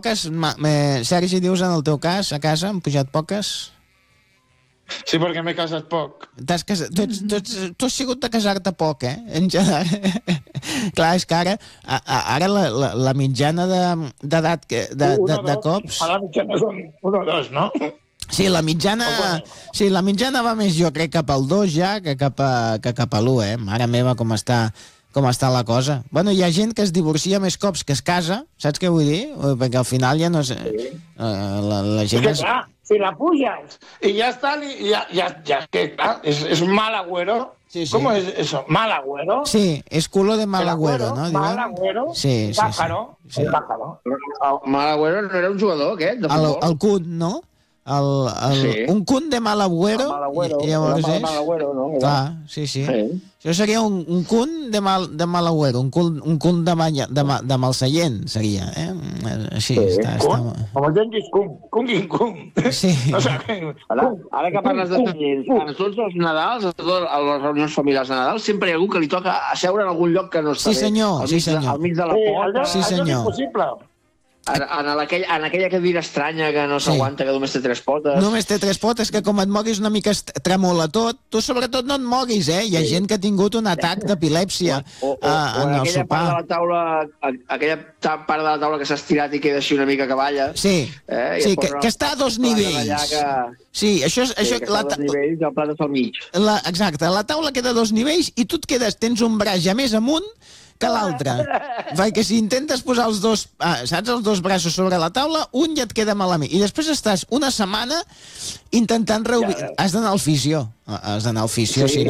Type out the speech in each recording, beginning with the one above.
poques, Sergi, dius en el teu cas, a casa, han pujat poques? Sí, perquè m'he casat poc. Tu has sigut de casar-te poc, en general. Clar, és que ara la mitjana d'edat de cops... A la mitjana són 1 o 2, no? Sí, la mitjana va més, jo crec, cap al 2 ja que cap a l'1, Mare meva, com està la cosa. Bueno, hi ha gent que es divorcia més cops que es casa, saps què vull dir? Perquè al final ja no és... La gent és... Clar, si la puges i ja està, ja que clar, és mal agüero. Sí. ¿Cómo es eso? ¿Mal agüero? Sí, es culo de mal agüero, ¿no? Mal agüero, sí. Pájaro. Sí. Pájaro. Mal agüero no era un jugador, aquest, de futbol? El Kun, no? Un Kun de mal agüero. Llavors és... Mal agüero, no? Clar, sí. Això seria un Kun de mal agüero, un Kun de mal seient, seria, Així, està... Com el Genghis Kun. Sí. Ara que parles de seients, a tots els Nadals, a totes les reunions familiars de Nadal, sempre hi ha algú que li toca asseure en algun lloc que no està bé. Sí, senyor. Al mig de la porta. Sí, senyor. És impossible. En aquella cadira estranya que no s'aguanta, que només té 3 potes. Només té 3 potes, que com et moguis una mica tremola tot. Tu sobretot no et moguis, Hi ha gent que ha tingut un atac d'epilèpsia en el sopar. Aquella part de la taula que s'ha estirat i queda així una mica cavalla. Sí, que està a 2 nivells. Sí, això... Que està a 2 nivells i el plat està al mig. Exacte, la taula queda a 2 nivells i tu et quedes, tens un braç ja més amunt que l'altre. Perquè si intentes posar els dos braços sobre la taula, un ja et queda malament. I després estàs una setmana intentant Has d'anar al fisio. Has d'anar al fisio, sí.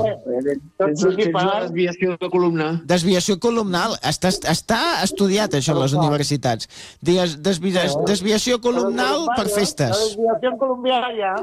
Desviació de columna. Desviació columnal. Està estudiat, això, a les universitats. Desviació columnal per festes. Desviació columbiària.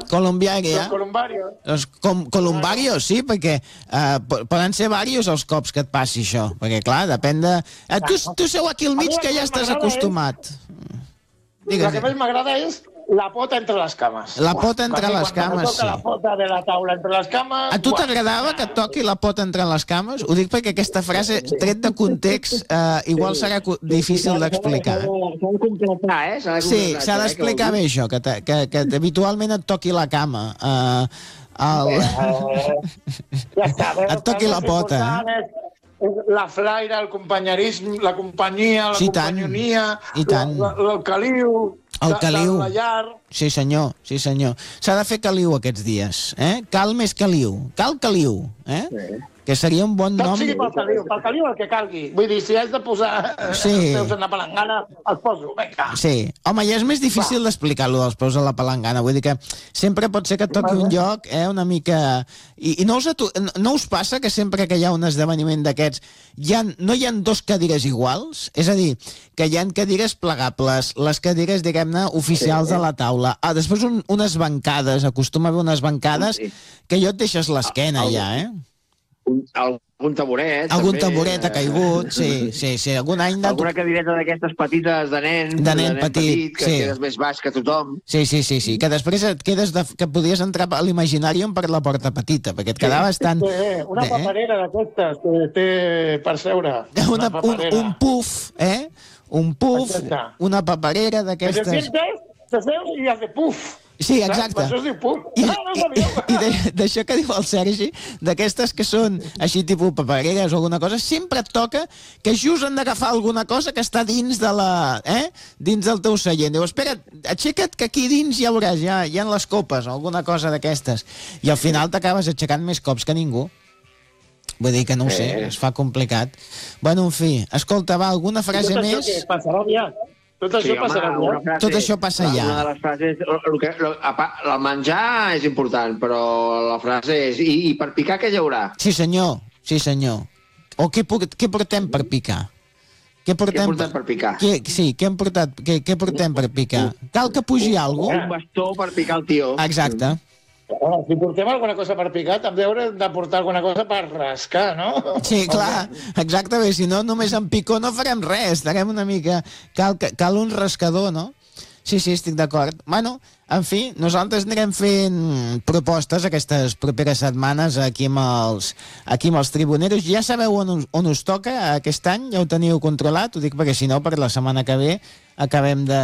Columbario, sí, perquè poden ser diversos els cops que et passi això. Perquè, clar, depèn de... Tu seu aquí al mig que ja estàs acostumat. La que més m'agrada és la pota entre les cames. La pota entre les cames, sí. La pota de la taula entre les cames... A tu t'agradava que et toqui la pota entre les cames? Ho dic perquè aquesta frase, tret de context, igual serà difícil d'explicar. S'ha de completar, Sí, s'ha d'explicar bé això, que habitualment et toqui la cama. Et toqui la pota, La flaire, el companyerisme, la companyia, la companyonia, el caliu, la llar... Sí, senyor. S'ha de fer caliu aquests dies, Cal més caliu. Cal caliu, Que seria un bon nom... Tot sigui pel caliu el que calgui. Vull dir, si has de posar els peus en la palangana, els poso, vinga. Sí. Home, ja és més difícil d'explicar-lo dels peus a la palangana. Vull dir que sempre pot ser que et toqui un lloc, una mica... I no us passa que sempre que hi ha un esdeveniment d'aquests no hi ha 2 cadires iguals? És a dir, que hi ha cadires plegables, les cadires, diguem-ne, oficials de la taula. Després unes bancades, acostuma a haver unes bancades que jo et deixes l'esquena ja, Algun taburet. Algun taburet ha caigut, sí. Algun any... Alguna cadireta d'aquestes petites de nen petit, que quedes més baix que tothom. Sí, que després et quedes que podies entrar a l'Imaginàrium per la porta petita, perquè et quedaves tan... Una paperera d'aquestes que té per seure. Un puf, Un puf, una paperera d'aquestes... Te seus i has de puf. Sí, exacte. Això es diu puf. I d'això que diu el Sergi, d'aquestes que són així tipus papereres o alguna cosa, sempre et toca que just han d'agafar alguna cosa que està dins de dins del teu seient. Diu, espera, aixeca't que aquí dins ja veuràs, ja hi ha les copes o alguna cosa d'aquestes. I al final t'acabes aixecant més cops que ningú. Vull dir que no ho sé, es fa complicat. Bueno, en fi, escolta, va, alguna frase més? Tot això que passarà aviat. Tot això passa ja. Una de les frases... El menjar és important, però la frase és... I per picar què hi haurà? Sí, senyor. O què portem per picar? Què portem per picar? Què portem per picar? Cal que pugi alguna cosa? Un bastó per picar el tio. Exacte. Si portem alguna cosa per picar, també haurem de portar alguna cosa per rascar, no? Sí, clar, exactament. Si no, només amb picó no farem res. Estarem una mica... Cal un rascador, no? Sí, estic d'acord. Bueno, en fi, nosaltres anirem fent propostes aquestes properes setmanes aquí amb els tribuneros. Ja sabeu on us toca aquest any? Ja ho teniu controlat? Ho dic perquè si no, per la setmana que ve acabem de